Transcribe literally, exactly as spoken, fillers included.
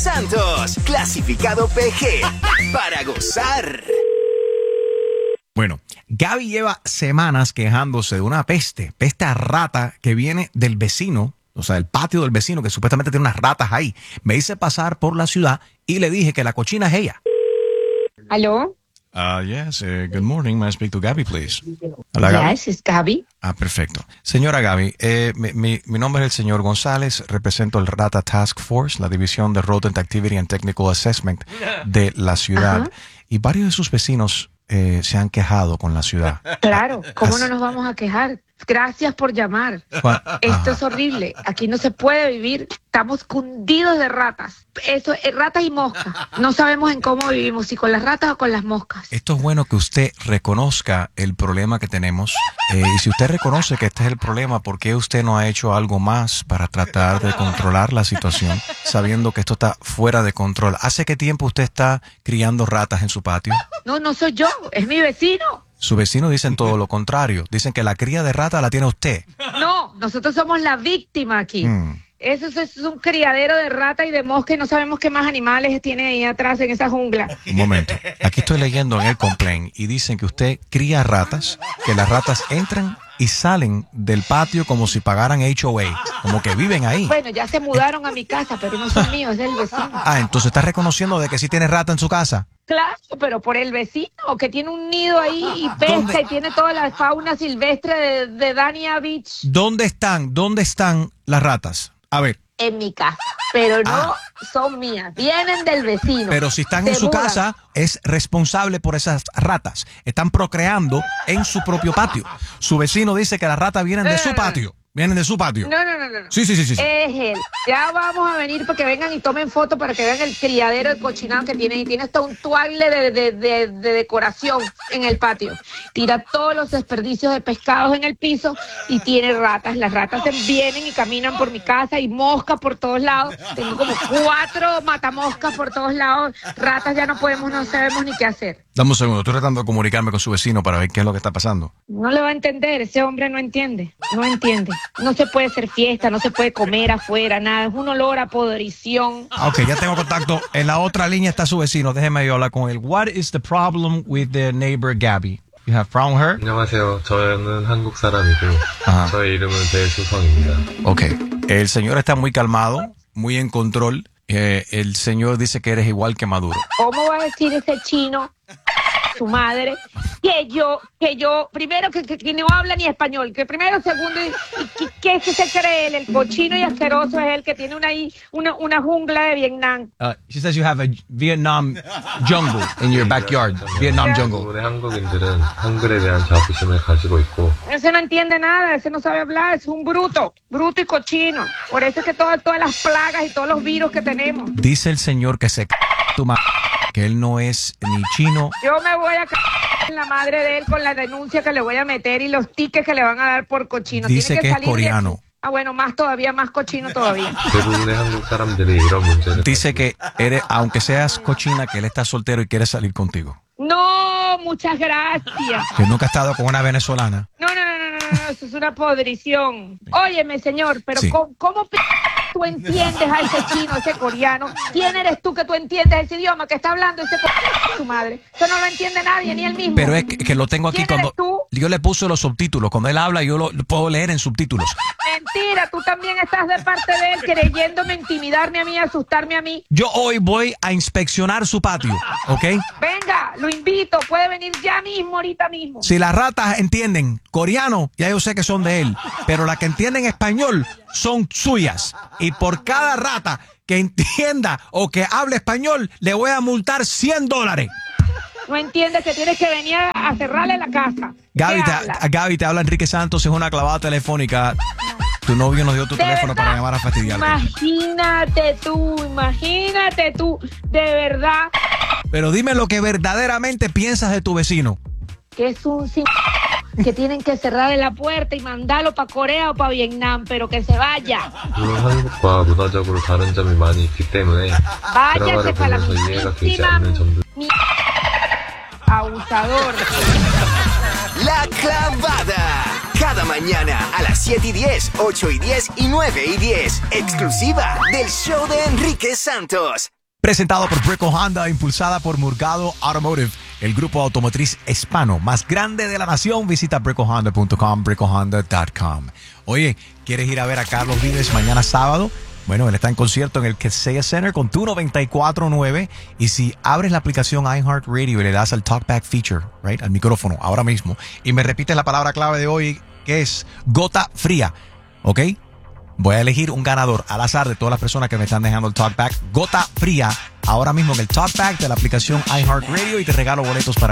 Santos, clasificado P G, para gozar. Bueno, Gaby lleva semanas quejándose de una peste, peste a rata que viene del vecino, o sea, el patio del vecino que supuestamente tiene unas ratas ahí. Me hice pasar por la ciudad y le dije que la cochina es ella. ¿Aló? Uh, yes, uh, good morning. May I speak to Gaby, please? Hola, Gaby. Yes, it's Gaby. Ah, perfecto. Señora Gaby, eh, mi, mi, mi nombre es el señor González, represento el Rata Task Force, la división de Rodent Activity and Technical Assessment de la ciudad. Ajá. Y varios de sus vecinos eh, se han quejado con la ciudad. Claro, ¿cómo no nos vamos a quejar? Gracias por llamar. Esto es horrible. Aquí no se puede vivir. Estamos cundidos de ratas. Eso, eh, ratas y moscas. No sabemos en cómo vivimos, si con las ratas o con las moscas. Esto es bueno que usted reconozca el problema que tenemos. Eh, y si usted reconoce que este es el problema, ¿por qué usted no ha hecho algo más para tratar de controlar la situación, sabiendo que esto está fuera de control? ¿Hace qué tiempo usted está criando ratas en su patio? No, no soy yo. Es mi vecino. Sus vecinos dicen todo lo contrario. Dicen que la cría de rata la tiene usted. No, nosotros somos la víctima aquí. Mm. Eso, eso es un criadero de rata y de mosca y no sabemos qué más animales tiene ahí atrás en esa jungla. Un momento. Aquí estoy leyendo en el complaint y dicen que usted cría ratas, que las ratas entran y salen del patio como si pagaran H O A, como que viven ahí. Bueno, ya se mudaron a mi casa, pero no son míos, es del vecino. Ah, entonces está reconociendo de que sí tiene rata en su casa. Claro, pero por el vecino, que tiene un nido ahí y pesca. ¿Dónde? Y tiene toda la fauna silvestre de, de Dania Beach. ¿Dónde están? ¿Dónde están las ratas? A ver. En mi casa, pero no ah. son mías, vienen del vecino. Pero si están en su mudan. casa, es responsable por esas ratas. Están procreando en su propio patio. Su vecino dice que las ratas vienen de su patio. Vienen de su patio. No, no, no, no. Sí, sí, sí, sí. Es él. Ya vamos a venir para que vengan y tomen fotos para que vean el criadero de cochinado que tiene. Y tiene hasta un toile de, de, de, de decoración en el patio. Tira todos los desperdicios de pescados en el piso y tiene ratas. Las ratas vienen y caminan por mi casa y moscas por todos lados. Tengo como cuatro matamoscas por todos lados. Ratas ya no podemos, no sabemos ni qué hacer. Dame un segundo. Estoy tratando de comunicarme con su vecino para ver qué es lo que está pasando. No le va a entender. Ese hombre no entiende. No entiende. No se puede hacer fiesta, no se puede comer afuera, nada. Es un olor a podrición. Ok, ya tengo contacto. En la otra línea está su vecino. Déjeme yo hablar con él. What is the problem with the neighbor Gaby? You have problem with her? 안녕하세요. 저는 한국 사람이고 uh-huh. 저의 이름은 배수성입니다. Ok. El señor está muy calmado, muy en control. Eh, el señor dice que eres igual que Maduro. ¿Cómo va a decir ese chino, su madre, que yo, que yo, primero que, que, que no habla ni español, que primero, segundo, y, y que, que se cree él, el cochino y asqueroso es el que tiene una, una, una jungla de Vietnam? Uh, she says you have a Vietnam jungle in your backyard, Vietnam jungle. 한국인들은 한글에 대한 자부심을 가지고 있고. Ese no entiende nada, ese no sabe hablar, es un bruto, bruto y cochino. Por eso es que todas, todas las plagas y todos los virus que tenemos. Dice el señor que se c*** tu madre, que él no es ni chino. Yo me voy a c*** en la madre de él con la denuncia que le voy a meter y los tickets que le van a dar por cochino. Dice Tiene que, que es coreano. Ah, bueno, más todavía, más cochino todavía. Dice que eres, aunque seas cochina, que él está soltero y quiere salir contigo. No, muchas gracias. Que nunca ha estado con una venezolana. No, no, no, no, no, no, eso es una podrición. Óyeme, señor, pero sí. ¿cómo, cómo p tú entiendes a ese chino, ese coreano? ¿Quién eres tú que tú entiendes ese idioma que está hablando ese coreano, tu madre? Eso no lo entiende nadie, ni él mismo. Pero es que, que lo tengo aquí ¿Quién cuando eres tú? Yo le puse los subtítulos. Cuando él habla, yo lo, lo puedo leer en subtítulos. Mentira, tú también estás de parte de él, creyéndome intimidarme a mí, asustarme a mí. Yo hoy voy a inspeccionar su patio, ¿ok? Venga, lo invito, puede venir ya mismo, ahorita mismo. Si las ratas entienden coreano, ya yo sé que son de él, pero las que entienden español son suyas. Y por cada rata que entienda o que hable español, le voy a multar cien dólares. No entiendes que tienes que venir a cerrarle la casa. Gaby te, Gaby, te habla Enrique Santos, es una clavada telefónica. Tu novio nos dio tu teléfono para llamar a fastidiarte. Imagínate tú, imagínate tú, de verdad. Pero dime lo que verdaderamente piensas de tu vecino. Que es un c... que tienen que cerrarle la puerta y mandarlo para Corea o para Vietnam, pero que se vaya. 한국과 문화적으로 다른 점이 많이 있기 때문에 váyase para la mismísima mi... abusador. La clavada. Cada mañana a las siete y diez, ocho y diez y nueve y diez. Exclusiva del show de Enrique Santos. Presentado por Brickell Honda, impulsada por Murgado Automotive, el grupo automotriz hispano más grande de la nación. Visita brickell honda punto com, brickell honda punto com. Oye, ¿quieres ir a ver a Carlos Vives mañana sábado? Bueno, él está en concierto en el Kaseya Center con tu noventa y cuatro punto nueve. Y si abres la aplicación iHeartRadio y le das al Talkback Feature, right, al micrófono, ahora mismo, y me repites la palabra clave de hoy, que es gota fría, ¿ok? Voy a elegir un ganador al azar de todas las personas que me están dejando el Talkback. Gota fría, ahora mismo en el Talkback de la aplicación iHeartRadio, y te regalo boletos para